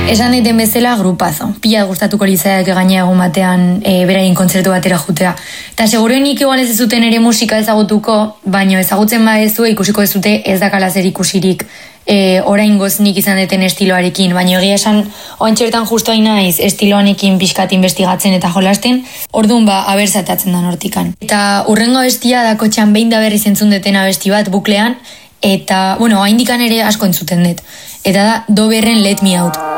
Esan daiten bezala grupazo. Pila gustatuko litzaiake gainea egun batean beraien kontzertu batera jutea. Eta segurenik igual ez zuten ere musika ezagutuko, baino ezagutzen badezu ikusiko ez dute ez dakala zer ikusirik oraingoz nik izan deten estiloarekin, baina egia esan oantxertan justu hain naiz estiloanekin pixkat investigatzen eta jolasten, orduan abertzatatzen da nortikan. Eta urrengo abestia dako txan behin da berriz entzun deten abesti bat buklean, eta, haindikan ere asko entzuten dut. Eta da Doberren Let Me Out.